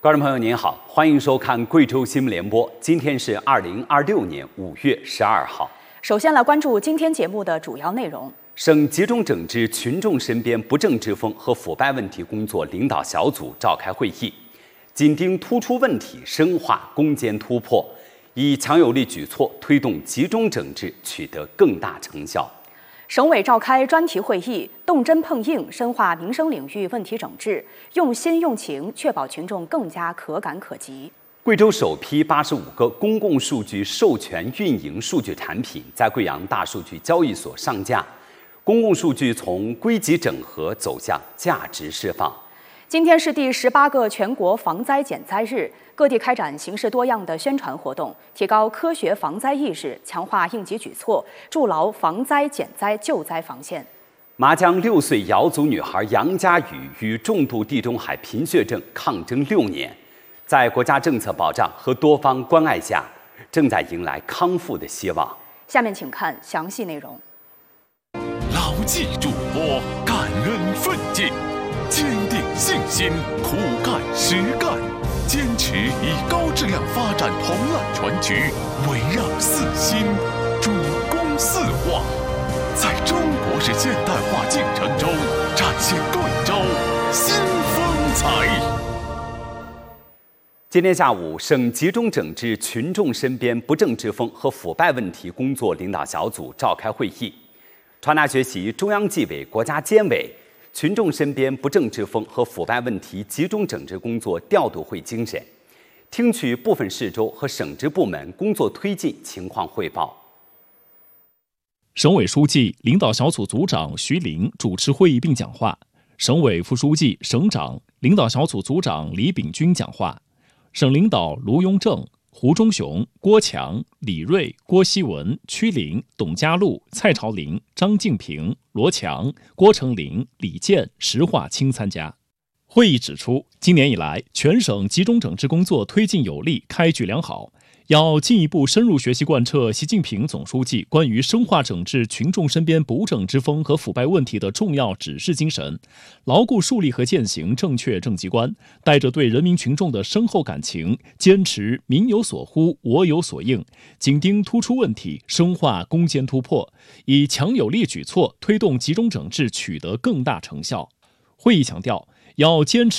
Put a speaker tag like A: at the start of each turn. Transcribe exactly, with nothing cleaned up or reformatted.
A: 观众朋友您好，欢迎收看贵州新闻联播。今天是二零二六年五月十二号。
B: 首先来关注今天节目的主要内容。
A: 省集中整治群众身边不正之风和腐败问题工作领导小组召开会议，紧盯突出问题，深化攻坚突破，以强有力举措推动集中整治取得更大成效。
B: 省委召开专题会议，动真碰硬，深化民生领域问题整治，用心用情，确保群众更加可感可及。
A: 贵州首批八十五个公共数据授权运营数据产品在贵阳大数据交易所上架，公共数据从归集整合走向价值释放。
B: 今天是第十八个全国防灾减灾日，各地开展形式多样的宣传活动，提高科学防灾意识，强化应急举措，筑牢防灾减灾救灾防线。
A: 麻江六岁瑶族女孩杨佳宇与重度地中海贫血症抗争六年，在国家政策保障和多方关爱下，正在迎来康复的希望。
B: 下面请看详细内容。
C: 牢记嘱托，感恩奋进，坚定信心，苦干实干，坚持以高质量发展同揽全局，围绕四新，主攻四化，在中国式现代化进程中展现贵州新风采。
A: 今天下午，省集中整治群众身边不正之风和腐败问题工作领导小组召开会议，传达学习中央纪委、国家监委群众身边不正之风和腐败问题集中整治工作调度会精神，听取部分市州和省直部门工作推进情况汇报。
D: 省委书记、领导小组组长徐林主持会议并讲话，省委副书记、省长、领导小组组长李炳军讲话，省领导卢雍正、胡忠雄、郭强、李锐、郭希文、曲林、董家禄、蔡朝林、张敬平、罗强、郭成林、李健、石化清参加。会议指出，今年以来，全省集中整治工作推进有力，开局良好。要进一步深入学习贯彻习近平总书记关于深化整治群众身边不正之风和腐败问题的重要指示精神，牢固树立和践行正确政绩观，带着对人民群众的深厚感情，坚持民有所呼，我有所应，紧盯突出问题，深化攻坚突破，以强有力举措推动集中整治取得更大成效。会议强调，要坚持